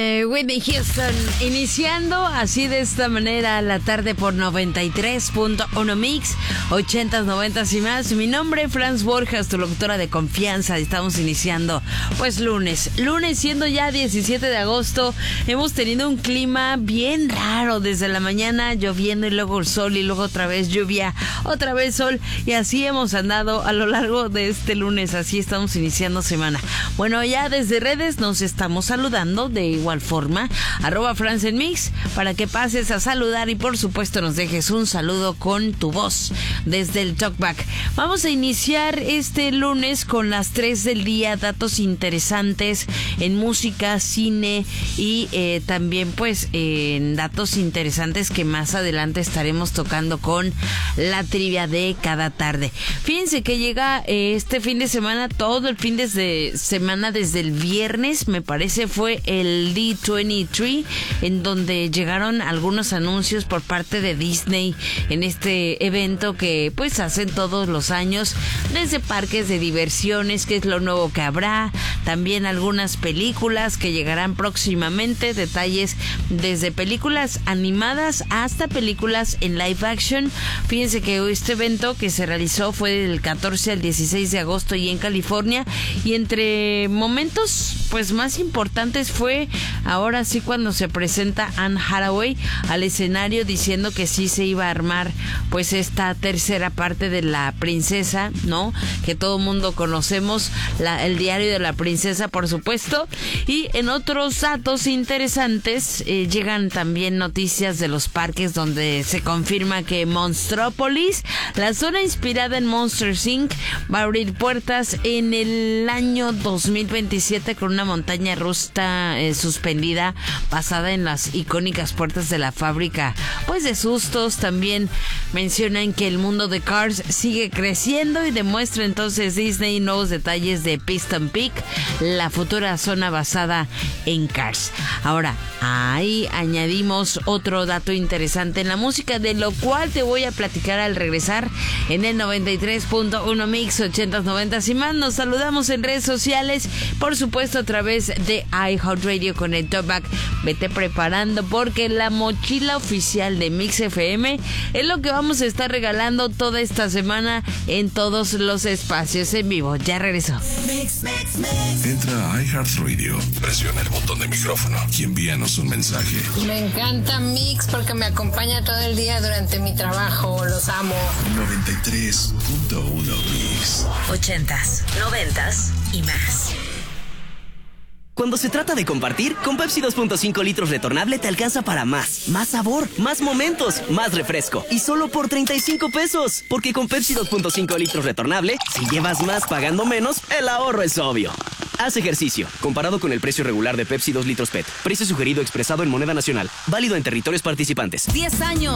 Whitney Houston, iniciando así de esta manera la tarde por 93.1 Mix, 80s, 90s y más. Mi nombre es Franz Borjas, tu locutora de confianza. Estamos iniciando pues lunes siendo ya 17 de agosto. Hemos tenido un clima bien raro desde la mañana, lloviendo y luego el sol y luego otra vez lluvia, otra vez sol, y así hemos andado a lo largo de este lunes. Así estamos iniciando semana. Bueno, ya desde redes nos estamos saludando de igual forma, @FranzEnMix, para que pases a saludar y por supuesto nos dejes un saludo con tu voz desde el Talkback. Vamos a iniciar este lunes con las 3 del día, datos interesantes en música, cine y también pues en datos interesantes que más adelante estaremos tocando con la trivia de cada tarde. Fíjense que llega este fin de semana, todo el fin de semana desde el viernes, me parece fue el D23, en donde llegaron algunos anuncios por parte de Disney en este evento que pues hacen todos los años, desde parques de diversiones, que es lo nuevo que habrá, también algunas películas que llegarán próximamente, detalles desde películas animadas hasta películas en live action. Fíjense que este evento que se realizó fue del 14 al 16 de agosto y en California, y entre momentos pues más importantes fue ahora sí cuando se presenta Anne Hathaway al escenario diciendo que sí se iba a armar pues esta tercera parte de La Princesa, ¿no? Que todo mundo conocemos, el diario de la princesa, por supuesto. Y en otros datos interesantes llegan también noticias de los parques, donde se confirma que Monstrópolis, la zona inspirada en Monsters Inc., va a abrir puertas en el año 2027 con una montaña rusa suspendida basada en las icónicas puertas de la fábrica pues de sustos. También mencionan que el mundo de Cars sigue creciendo y demuestra entonces Disney nuevos detalles de Piston Peak, la futura zona basada en Cars. Ahora, ahí añadimos otro dato interesante en la música, de lo cual te voy a platicar al regresar en el 93.1 Mix, 80s, 90s y más. Nos saludamos en redes sociales, por supuesto a través de iHeartRadio con el Talkback. Vete preparando porque la mochila oficial de Mix FM es lo que vamos a estar regalando toda esta semana en todos los espacios en vivo. Ya regresó. Entra a iHeartRadio, presiona el botón de micrófono y envíanos un mensaje. Me encanta Mix porque me acompaña todo el día durante mi trabajo. Los amo. 93.1 Mix. 80s, 90s y más. Cuando se trata de compartir, con Pepsi 2.5 litros retornable te alcanza para más. Más sabor, más momentos, más refresco. Y solo por 35 pesos. Porque con Pepsi 2.5 litros retornable, si llevas más pagando menos, el ahorro es obvio. Haz ejercicio. Comparado con el precio regular de Pepsi 2 litros PET. Precio sugerido expresado en moneda nacional. Válido en territorios participantes. 10 años.